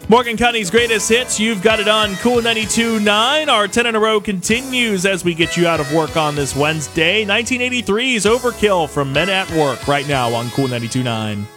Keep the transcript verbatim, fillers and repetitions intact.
Morgan County's greatest hits. You've got it on Cool ninety-two point nine. Our ten in a row continues as we get you out of work on this Wednesday. nineteen eighty-three's Overkill from Men at Work right now on Cool ninety-two point nine.